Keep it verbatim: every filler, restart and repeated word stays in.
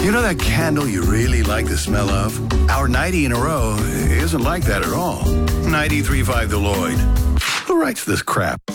You know that candle you really like the smell of? Our ninety in a row isn't like that at all. ninety-three point five The Lloyd. Who writes this crap?